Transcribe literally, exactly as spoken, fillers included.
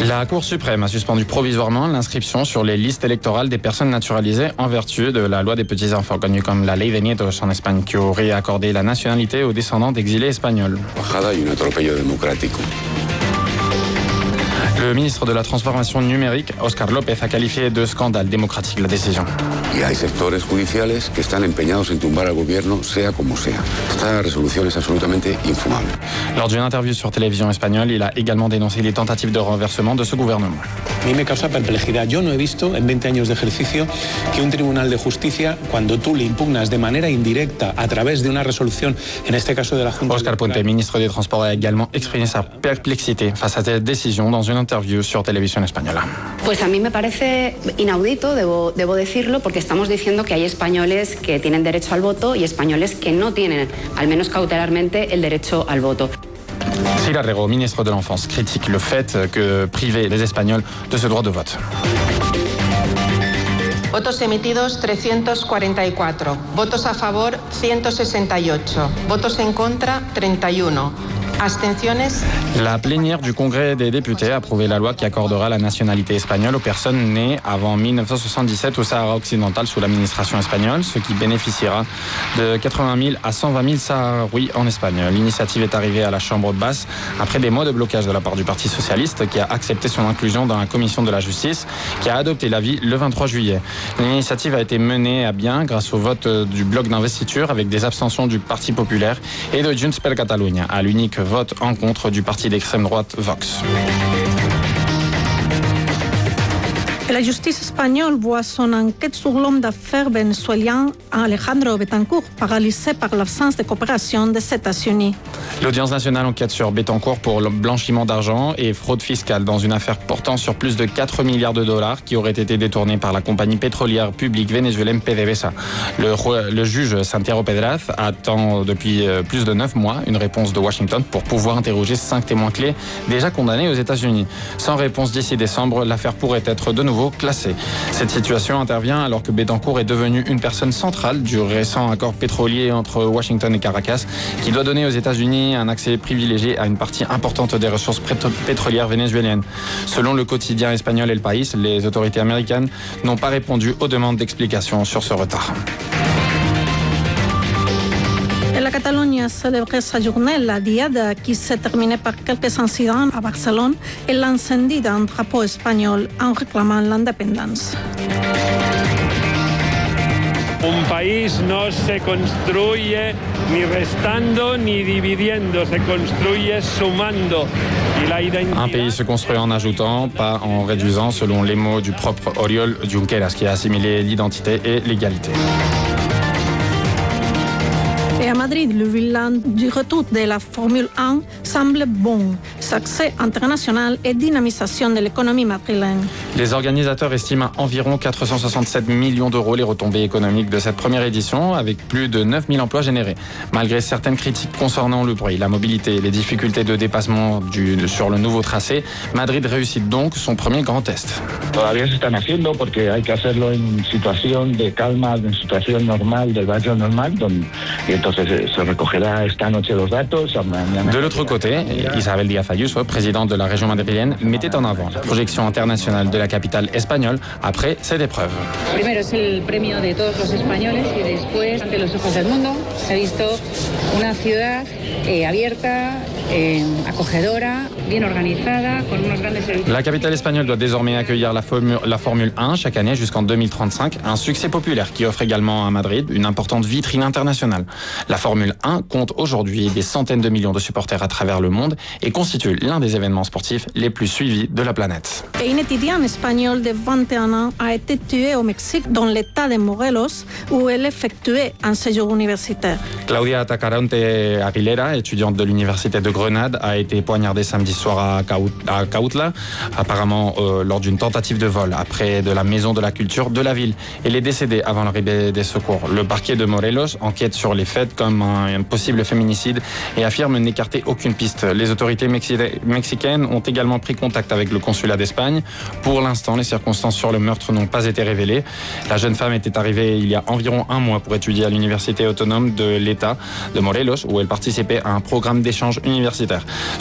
La Cour suprême a suspendu provisoirement l'inscription sur les listes électorales des personnes naturalisées en vertu de la loi des petits-enfants, connue comme la Ley de Nietos en Espagne, qui aurait accordé la nationalité aux descendants d'exilés espagnols. Le ministre de la Transformation numérique, Óscar López, a qualifié de scandale démocratique la décision. Y hay sectores judiciales que están empeñados en tumbar al gobierno, sea como sea. Esta resolución es absolutamente infumable. Lors d'une interview sur télévision espagnole, il a également dénoncé les tentatives de renversement de ce gouvernement. A mí me causa perplejidad. Yo no he visto en veinte años de ejercicio que un tribunal de justicia, cuando tú le impugnas de manera indirecta a través de una resolución, en este caso de la Junta... Óscar Puente, ministre des Transports, a également exprimé sa perplexité face à cette décision dans une interview sur télévision espagnole. Pues a mí me parece inaudito, debo, debo decirlo, porque estamos diciendo que hay españoles que tienen derecho al voto y españoles que no tienen, al menos cautelarmente, el derecho al voto. Pilar Rego, ministre de l'Enfance, critique le fait que priver les Espagnols de ce droit de vote. Votos emitidos trescientos cuarenta y cuatro, votos a favor ciento sesenta y ocho, votos en contra treinta y uno. Abstenciones. La plénière du Congrès des députés a approuvé la loi qui accordera la nationalité espagnole aux personnes nées avant mille neuf cent soixante-dix-sept au Sahara occidental sous l'administration espagnole, ce qui bénéficiera de quatre-vingt mille à cent vingt mille Sahraouis en Espagne. L'initiative est arrivée à la Chambre basse après des mois de blocage de la part du Parti socialiste qui a accepté son inclusion dans la commission de la justice qui a adopté l'avis le vingt-trois juillet. L'initiative a été menée à bien grâce au vote du bloc d'investiture avec des abstentions du Parti populaire et de Junts per Catalunya, à l'unique vote en contre du parti d'extrême droite Vox. La justice espagnole voit son enquête sur l'homme d'affaires vénézuélien Alejandro Betancourt paralysé par l'absence de coopération des États-Unis. L'audience nationale enquête sur Betancourt pour le blanchiment d'argent et fraude fiscale dans une affaire portant sur plus de quatre milliards de dollars qui auraient été détournés par la compagnie pétrolière publique vénézuélienne PDVSA. Le, le juge Santiago Pedraz attend depuis plus de neuf mois une réponse de Washington pour pouvoir interroger cinq témoins clés déjà condamnés aux États-Unis. Sans réponse d'ici décembre, l'affaire pourrait être de nouveau classée. Cette situation intervient alors que Betancourt est devenu une personne centrale du récent accord pétrolier entre Washington et Caracas qui doit donner aux États-Unis un accès privilégié à une partie importante des ressources pétrolières vénézuéliennes. Selon le quotidien espagnol El País, les autorités américaines n'ont pas répondu aux demandes d'explications sur ce retard. La Catalogne a célébré sa journée, la Diada, qui s'est terminée par quelques incidents à Barcelone et l'incendie d'un drapeau espagnol en réclamant l'indépendance. Un país no se construye ni restando ni dividiendo, se construye sumando. Un pays se construit en ajoutant, pas en réduisant, selon les mots du propre Oriol Junqueras, qui a assimilé l'identité et l'égalité. Et à Madrid, le bilan du retour de la Formule un semble bon. Succès international et dynamisation de l'économie madrilène. Les organisateurs estiment à environ quatre cent soixante-sept millions d'euros les retombées économiques de cette première édition, avec plus de neuf mille emplois générés. Malgré certaines critiques concernant le bruit, la mobilité et les difficultés de dépassement du, sur le nouveau tracé, Madrid réussit donc son premier grand test. Todavía se están haciendo porque hay que hacerlo en situación de calma, en situación normal, del barrio normal, donde, y entonces se recogerá esta noche los datos. Mañana... De l'autre côté, Isabel Díaz Ayuso, présidente de la région madrilène, mettait en avant la projection internationale de la capitale espagnole après cette épreuve. Primero es el premio de todos los españoles y después, ante los ojos del mundo, se ha visto una ciudad eh, abierta, eh, acogedora, bien organizada, con unos grandes servicios. La capitale espagnole doit désormais accueillir la Formule, la Formule un chaque année jusqu'en deux mille trente-cinq, un succès populaire qui offre également à Madrid une importante vitrine internationale. La Formule un compte aujourd'hui des centaines de millions de supporters à travers le monde et constitue l'un des événements sportifs les plus suivis de la planète. Et un étudiant espagnol de vingt et un ans a été tué au Mexique dans l'état de Morelos où elle effectuait un séjour universitaire. Claudia Tacarante Aguilera, étudiante de l'université de Grenade, a été poignardée samedi soir à, Caut à Cautla, apparemment euh, lors d'une tentative de vol après de la maison de la culture de la ville. Elle est décédée avant l'arrivée des secours. Le parquet de Morelos enquête sur les faits comme un, un possible féminicide et affirme n'écarter aucune piste. Les autorités mexi mexicaines ont également pris contact avec le consulat d'Espagne. Pour l'instant, les circonstances sur le meurtre n'ont pas été révélées. La jeune femme était arrivée il y a environ un mois pour étudier à l'université autonome de l'État de Morelos, où elle participait à un programme d'échange universitaire.